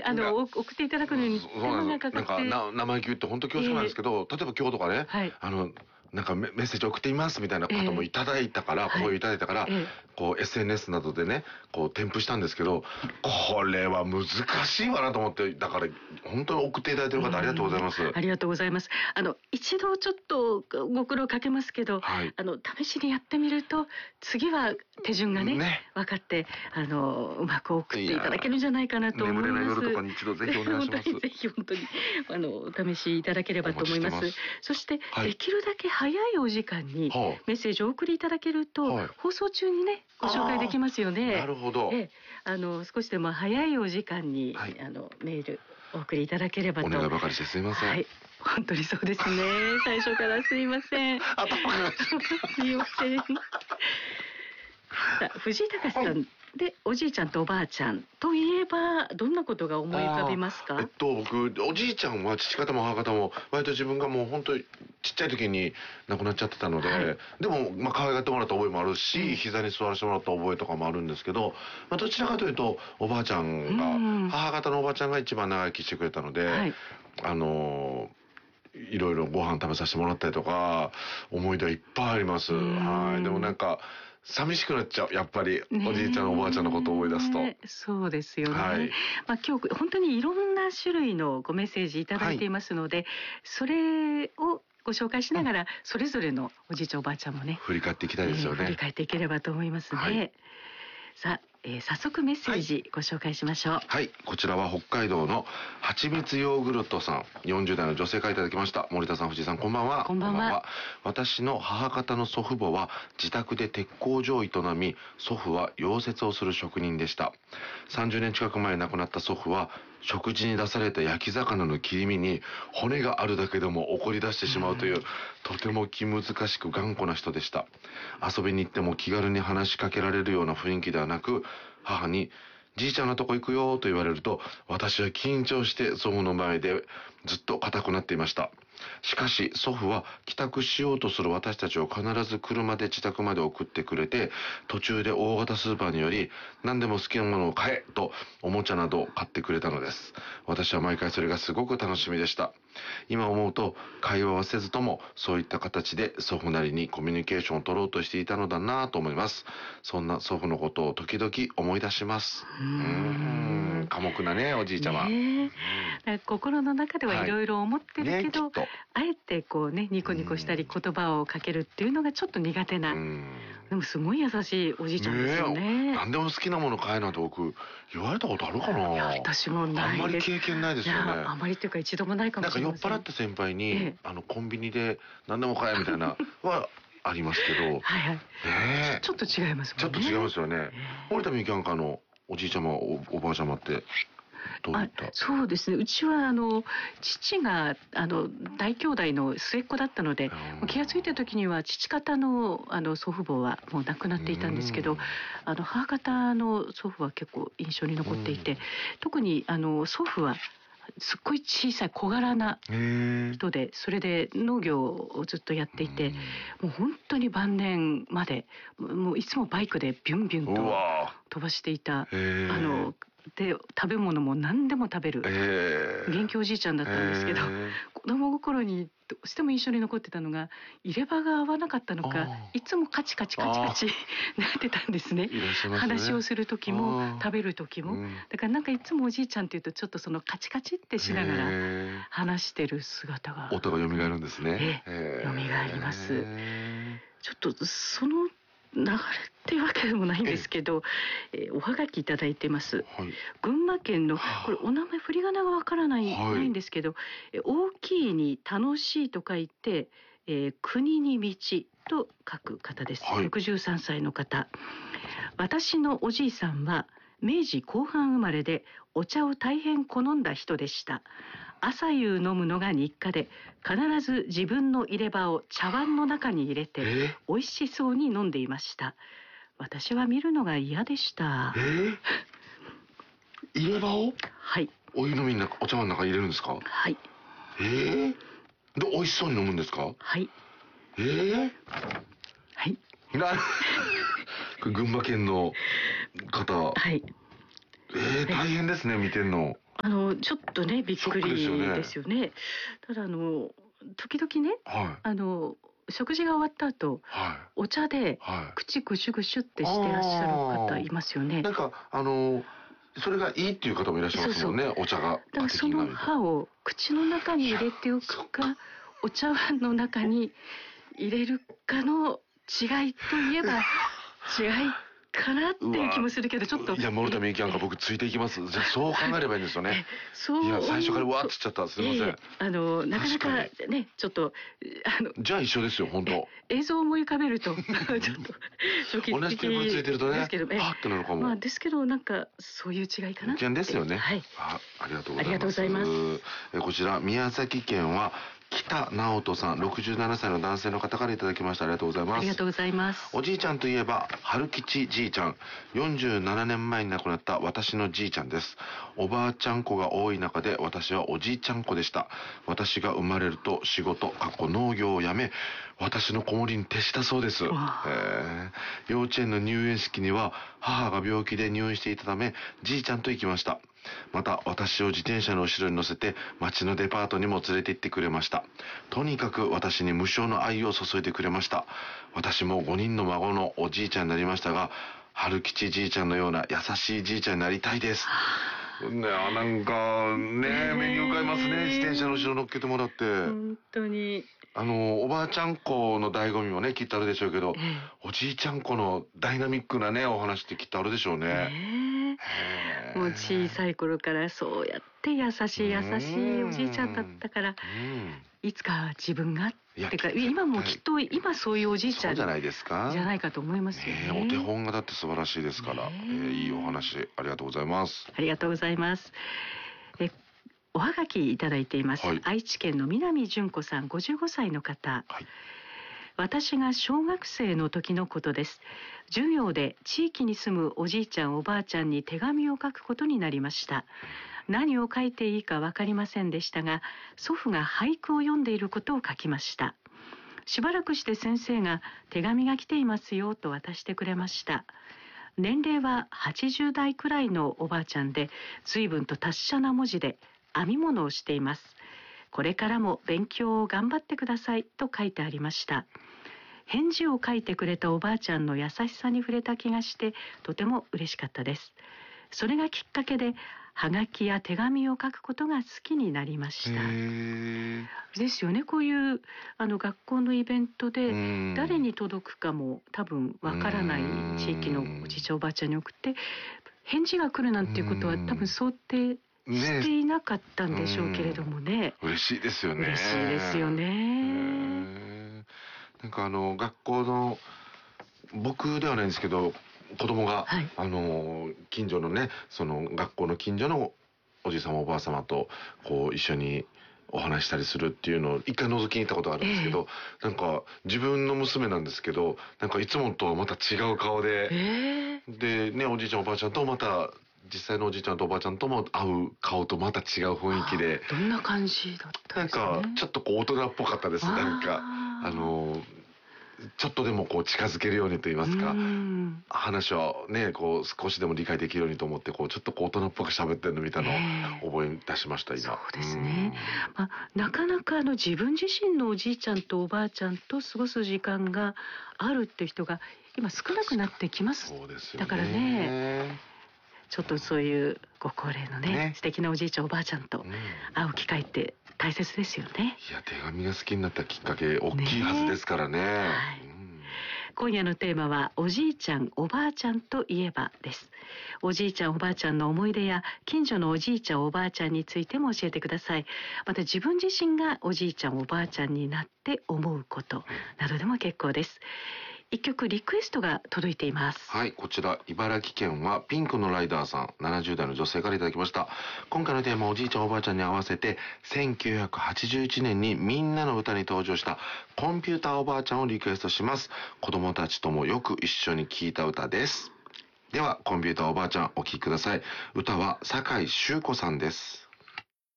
送っていただくのに手間がかかって、 なんか生意気言って本当恐縮なんですけど、例えば今日とかね、なんかメッセージ送っていますみたいな方もいただいたから、声いただいたから、こう SNS などでね、こう添付したんですけど、これは難しいわなと思って、だから本当に送っていただいてる方ありがとうございます。 ありがとうございます。一度ちょっとご苦労かけますけど、試しにやってみると次は手順がね分かって、うまく送っていただけるんじゃないかなと思います。 眠れない夜とかに一度ぜひお願いします。 ぜひ本当にお試しいただければと思います。そして、できるだけ早いお時間にメッセージをお送りいただけると、放送中にねご紹介できますよね。 なるほど。 少しでも早いお時間に、メールお送りいただければと。 お願いばかりしてすいません。 本当にそうですね。最初からすいません。すいません。藤井隆さんでおじいちゃんとおばあちゃんといえばどんなことが思い浮かびますか？ 僕おじいちゃんは父方も母方も割と自分がもう本当にちっちゃい時に亡くなっちゃってたので、でも可愛がってもらった覚えもあるし、膝に座らせてもらった覚えとかもあるんですけど、どちらかというとおばあちゃんが、母方のおばあちゃんが一番長生きしてくれたので、いろいろご飯食べさせてもらったりとか思い出はいっぱいあります。でもなんか寂しくなっちゃう、やっぱりおじいちゃんおばあちゃんのことを思い出すと。 そうですよね。今日本当にいろんな種類のごメッセージいただいていますので、それをご紹介しながら、それぞれのおじいちゃんおばあちゃんもね振り返っていきたいですよね。 振り返っていければと思いますね。さあ、早速メッセージご紹介しましょう。 こちらは北海道のはちみつヨーグルトさん、40代の女性からいただきました。森田さん、藤井さん、こんばんは。 こんばんは。 私の母方の祖父母は自宅で鉄工所を営み、祖父は溶接をする職人でした。30年近く前亡くなった祖父は食事に出された焼き魚の切り身に骨があるだけでも怒り出してしまうという、とても気難しく頑固な人でした。遊びに行っても気軽に話しかけられるような雰囲気ではなく、母にじいちゃんのとこ行くよと言われると、私は緊張して祖父の前でずっと硬くなっていました。しかし祖父は帰宅しようとする私たちを必ず車で自宅まで送ってくれて、途中で大型スーパーにより何でも好きなものを買えとおもちゃなどを買ってくれたのです。私は毎回それがすごく楽しみでした。今思うと会話はせずともそういった形で祖父なりにコミュニケーションを取ろうとしていたのだなと思います。そんな祖父のことを時々思い出します。寡黙なねおじいちゃま。 心の中ではいろいろ思ってるけど、あえてこうねニコニコしたり言葉をかけるっていうのがちょっと苦手な。でもすごい優しいおじいちゃんですよね。 何でも好きなもの買えなんて僕言われたことあるかな。 私もないです。 あんまり経験ないですよね。 あんまりっていうか一度もないかもしれません。 なんか酔っ払った先輩に、コンビニで何でも買えみたいなはありますけどちょっと違いますもんね。 ちょっと違いますよね。森田みきゃんかのおじいちゃま おばあちゃまってどういった？ そうですね、うちは父が大兄弟の末っ子だったので、気が付いた時には父方の祖父母はもう亡くなっていたんですけど、母方の祖父は結構印象に残っていて、特に祖父はすっごい小さい小柄な人で、それで農業をずっとやっていて、もう本当に晩年までもういつもバイクでビュンビュンと飛ばしていたで食べ物も何でも食べる元気おじいちゃんだったんですけど、子供心にどうしても印象に残ってたのが入れ歯が合わなかったのか、いつもカチカチカチカチなってたんですね。話をする時も食べる時も、だからなんかいつもおじいちゃんっていうとちょっとそのカチカチってしながら話してる姿が音が蘇るんですね。 蘇ります。ちょっとその流れっていうわけでもないんですけど、おはがきいただいてます。群馬県のこれお名前振り仮名がわからないんですけど、大きいに楽しいと書いて、国に道と書く方です。63歳の方。私のおじいさんは明治後半生まれでお茶を大変好んだ人でした。朝夕飲むのが日課で、必ず自分の入れ歯を茶碗の中に入れて美味しそうに飲んでいました。私は見るのが嫌でした。 入れ歯を？ はい。 お湯飲みの中、お茶碗の中に入れるんですか？ はい。 で美味しそうに飲むんですか？ はい。はい。 群馬県の方。 はい。 大変ですね、見てんの。 ちょっとねびっくりですよね。ただ時々ね、 はい、 食事が終わった後、 はい、 お茶ではい、 口ぐしゅぐしゅってしてらっしゃる方いますよね。 なんかそれがいいっていう方もいらっしゃいますもんね。お茶がだからその歯を口の中に入れておくか、お茶碗の中に入れるかの違いといえば違いかなっていう気もするけど、ちょっといや諸田みゆきなんか僕ついていきます。じゃあそう考えればいいんですよね。 そういや最初からわーっつっちゃった、すいません。 なかなかねちょっとじゃあ一緒ですよ本当。 映像を思い浮かべるとちょっと同じテーブルついてるとね、 ですけどはってなるかも。 ですけどなんかそういう違いかな。 意見ですよね。 はい。 ありがとうございます。こちら宮崎県は北直人さん、67歳の男性の方からいただきました。ありがとうございます。 ありがとうございます。 おじいちゃんといえば春吉じいちゃん、47年前に亡くなった私のじいちゃんです。おばあちゃん子が多い中で私はおじいちゃん子でした。私が生まれると仕事農業を辞め、私の子守に徹したそうです。幼稚園の入園式には母が病気で入院していたためじいちゃんと行きました。また私を自転車の後ろに乗せて町のデパートにも連れて行ってくれました。とにかく私に無償の愛を注いでくれました。私も5人の孫のおじいちゃんになりましたが、春吉じいちゃんのような優しいじいちゃんになりたいです。ね、なんかね、目に浮かびますね。自転車の後ろ乗っけてもらって。 本当におばあちゃん子の醍醐味もねきっとあるでしょうけど、おじいちゃん子のダイナミックなねお話ってきっとあるでしょうね。 もう小さい頃からそうやって優しいおじいちゃんだったから、いつか自分がってか今もきっと今そういうおじいちゃんじゃないかと思いますよね。 お手本がだって素晴らしいですから、いいお話ありがとうございます。 ありがとうございます。おはがきいただいています。愛知県の南純子さん、55歳の方。私が小学生の時のことです。授業で地域に住むおじいちゃんおばあちゃんに手紙を書くことになりました。何を書いていいか分かりませんでしたが、祖父が俳句を読んでいることを書きました。しばらくして先生が手紙が来ていますよと渡してくれました。年齢は80代くらいのおばあちゃんで、随分と達者な文字で編み物をしています。これからも勉強を頑張ってくださいと書いてありました。返事を書いてくれたおばあちゃんの優しさに触れた気がして、とても嬉しかったです。それがきっかけではがきや手紙を書くことが好きになりました。ですよね。こういう学校のイベントで誰に届くかも多分わからない地域のおじいちゃんおばあちゃんに送って返事が来るなんていうことは多分想定していなかったんでしょうけれどもね。 嬉しいですよね。 嬉しいですよね。 なんか学校の僕ではないんですけど、子供が、近所のね、その学校の近所のおじい様おばあ様とこう一緒にお話したりするっていうのを一回覗きに行ったことがあるんですけど、なんか自分の娘なんですけど、なんかいつもとまた違う顔で、でね、おじいちゃんおばあちゃんとまた実際のおじいちゃんとおばあちゃんとも会う顔とまた違う雰囲気で、 どんな感じだったんですかね。 なんかちょっとこう大人っぽかったです。なんかちょっとでもこう近づけるようにと言いますか、話をねこう少しでも理解できるようにと思ってこうちょっとこう大人っぽく喋ってるの見たのを覚え出しました今。 そうですね。なかなか自分自身のおじいちゃんとおばあちゃんと過ごす時間があるっていう人が今少なくなってきます。 そうですよね。 だからね、ちょっとそういうご高齢のね素敵なおじいちゃんおばあちゃんと会う機会って大切ですよね。 いや手紙が好きになったきっかけ大きいはずですからね。 今夜のテーマはおじいちゃんおばあちゃんといえばです。おじいちゃんおばあちゃんの思い出や近所のおじいちゃんおばあちゃんについても教えてください。また自分自身がおじいちゃんおばあちゃんになって思うことなどでも結構です。一曲リクエストが届いています。 はい、こちら茨城県はピンクのライダーさん、70代の女性からいただきました。今回のテーマおじいちゃんおばあちゃんに合わせて1981年にみんなの歌に登場したコンピューターおばあちゃんをリクエストします。子供たちともよく一緒に聴いた歌です。ではコンピューターおばあちゃんお聴きください。歌は酒井秀子さんです。